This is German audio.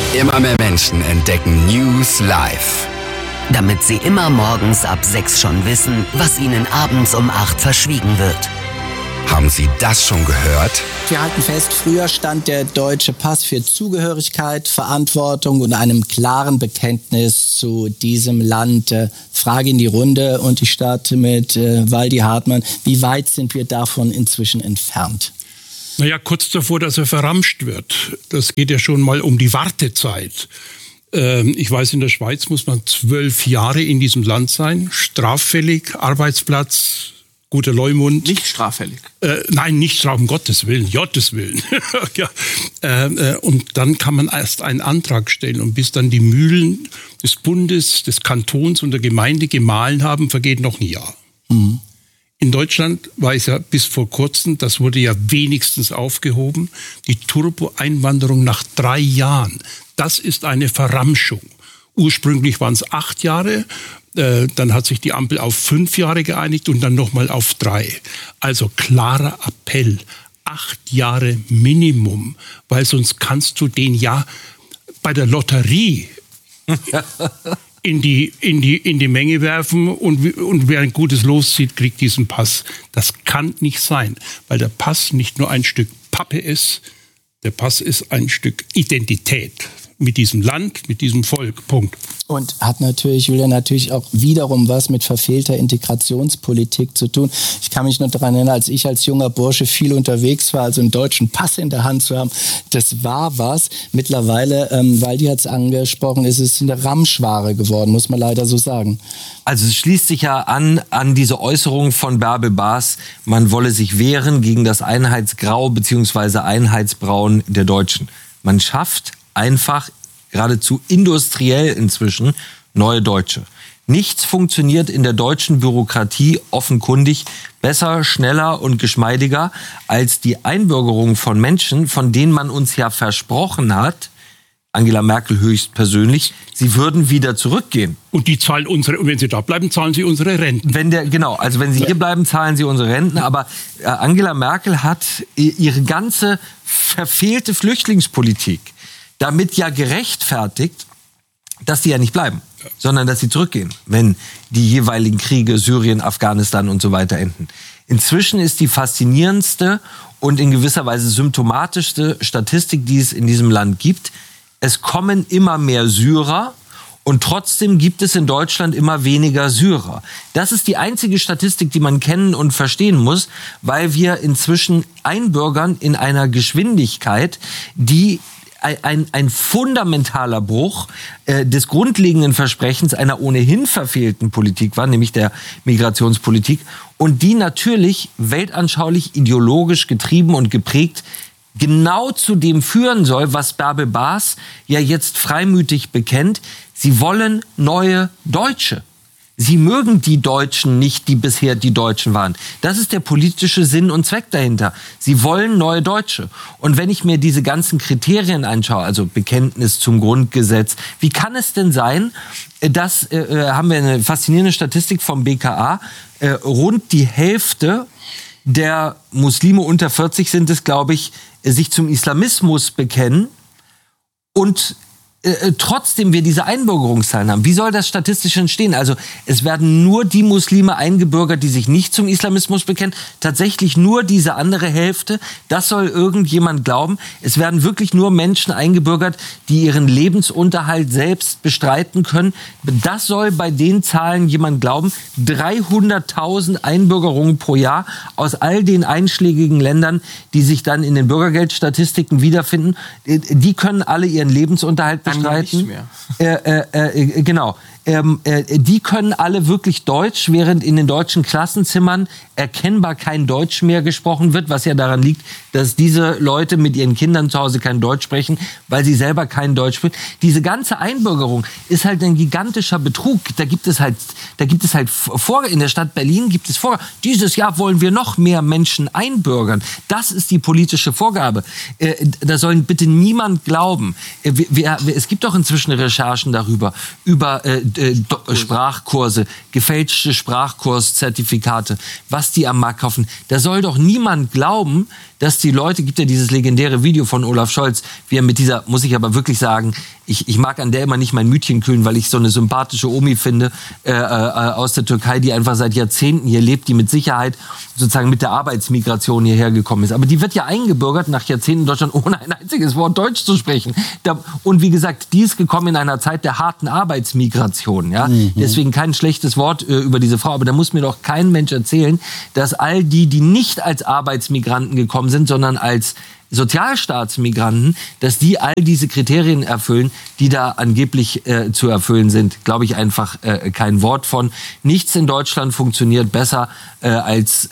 Immer mehr Menschen entdecken News live. Damit sie immer morgens ab 6 schon wissen, was ihnen abends um 8 verschwiegen wird. Haben Sie das schon gehört? Wir halten fest, früher stand der deutsche Pass für Zugehörigkeit, Verantwortung und einem klaren Bekenntnis zu diesem Land. Frage in die Runde und ich starte mit Waldi Hartmann. Wie weit sind wir davon inzwischen entfernt? Naja, kurz davor, dass er verramscht wird. Das geht ja schon mal um die Wartezeit. Ich weiß, in der Schweiz muss man 12 Jahre in diesem Land sein, straffällig, Arbeitsplatz, guter Leumund. Nicht straffällig? Nein, nicht straff, um Gottes Willen, Gottes Willen. Ja. Und dann kann man erst einen Antrag stellen. Und bis dann die Mühlen des Bundes, des Kantons und der Gemeinde gemahlen haben, vergeht noch ein Jahr. Mhm. In Deutschland war es ja bis vor kurzem, das wurde ja wenigstens aufgehoben, die Turbo-Einwanderung nach 3 Jahren. Das ist eine Verramschung. Ursprünglich waren es 8 Jahre, dann hat sich die Ampel auf 5 Jahre geeinigt und dann nochmal auf 3. Also klarer Appell, 8 Jahre Minimum, weil sonst kannst du den ja bei der Lotterie in die Menge werfen und wer ein gutes Los zieht, kriegt diesen Pass. Das kann nicht sein, weil der Pass nicht nur ein Stück Pappe ist, der Pass ist ein Stück Identität mit diesem Land, mit diesem Volk. Punkt. Und hat natürlich, Julian, natürlich auch wiederum was mit verfehlter Integrationspolitik zu tun. Ich kann mich noch daran erinnern, als ich als junger Bursche viel unterwegs war, also einen deutschen Pass in der Hand zu haben, das war was. Mittlerweile, Waldi hat es angesprochen, ist es eine Ramschware geworden, muss man leider so sagen. Also es schließt sich ja an diese Äußerung von Bärbel Baas, man wolle sich wehren gegen das Einheitsgrau bzw. Einheitsbraun der Deutschen. Man schafft einfach geradezu industriell inzwischen neue Deutsche. Nichts funktioniert in der deutschen Bürokratie offenkundig besser, schneller und geschmeidiger als die Einbürgerung von Menschen, von denen man uns ja versprochen hat, Angela Merkel höchstpersönlich, sie würden wieder zurückgehen. Und die zahlen und wenn sie da bleiben, zahlen sie unsere Renten. Wenn sie hier bleiben, zahlen sie unsere Renten. Aber Angela Merkel hat ihre ganze verfehlte Flüchtlingspolitik damit ja gerechtfertigt, dass die ja nicht bleiben, sondern dass sie zurückgehen, wenn die jeweiligen Kriege, Syrien, Afghanistan und so weiter enden. Inzwischen ist die faszinierendste und in gewisser Weise symptomatischste Statistik, die es in diesem Land gibt, es kommen immer mehr Syrer und trotzdem gibt es in Deutschland immer weniger Syrer. Das ist die einzige Statistik, die man kennen und verstehen muss, weil wir inzwischen einbürgern in einer Geschwindigkeit, die ein fundamentaler Bruch des grundlegenden Versprechens einer ohnehin verfehlten Politik war, nämlich der Migrationspolitik, und die natürlich weltanschaulich, ideologisch getrieben und geprägt genau zu dem führen soll, was Bärbel Baas ja jetzt freimütig bekennt. Sie wollen neue Deutsche. Sie mögen die Deutschen nicht, die bisher die Deutschen waren. Das ist der politische Sinn und Zweck dahinter. Sie wollen neue Deutsche. Und wenn ich mir diese ganzen Kriterien anschaue, also Bekenntnis zum Grundgesetz, wie kann es denn sein, dass, haben wir eine faszinierende Statistik vom BKA, rund die Hälfte der Muslime unter 40 sind es, glaube ich, sich zum Islamismus bekennen und trotzdem wir diese Einbürgerungszahlen haben. Wie soll das statistisch entstehen? Also es werden nur die Muslime eingebürgert, die sich nicht zum Islamismus bekennen. Tatsächlich nur diese andere Hälfte. Das soll irgendjemand glauben. Es werden wirklich nur Menschen eingebürgert, die ihren Lebensunterhalt selbst bestreiten können. Das soll bei den Zahlen jemand glauben. 300.000 Einbürgerungen pro Jahr aus all den einschlägigen Ländern, die sich dann in den Bürgergeldstatistiken wiederfinden. Die können alle ihren Lebensunterhalt bestreiten. Genau. Die können alle wirklich Deutsch, während in den deutschen Klassenzimmern erkennbar kein Deutsch mehr gesprochen wird, was ja daran liegt, dass diese Leute mit ihren Kindern zu Hause kein Deutsch sprechen, weil sie selber kein Deutsch sprechen. Diese ganze Einbürgerung ist halt ein gigantischer Betrug. Da gibt es halt in der Stadt Berlin gibt es dieses Jahr wollen wir noch mehr Menschen einbürgern. Das ist die politische Vorgabe. Da soll bitte niemand glauben. Es gibt doch inzwischen Recherchen darüber, über Sprachkurse, gefälschte Sprachkurszertifikate, was die am Markt kaufen. Da soll doch niemand glauben, dass die Leute, gibt ja dieses legendäre Video von Olaf Scholz, wie er mit dieser, muss ich aber wirklich sagen, ich mag an der immer nicht mein Mütchen kühlen, weil ich so eine sympathische Omi finde aus der Türkei, die einfach seit Jahrzehnten hier lebt, die mit Sicherheit sozusagen mit der Arbeitsmigration hierher gekommen ist. Aber die wird ja eingebürgert nach Jahrzehnten in Deutschland, ohne ein einziges Wort Deutsch zu sprechen. Und wie gesagt, die ist gekommen in einer Zeit der harten Arbeitsmigration. Ja? Deswegen kein schlechtes Wort über diese Frau. Aber da muss mir doch kein Mensch erzählen, dass all die nicht als Arbeitsmigranten gekommen sind, sondern als Sozialstaatsmigranten, dass die all diese Kriterien erfüllen, die da angeblich zu erfüllen sind, glaube ich einfach kein Wort von. Nichts in Deutschland funktioniert besser als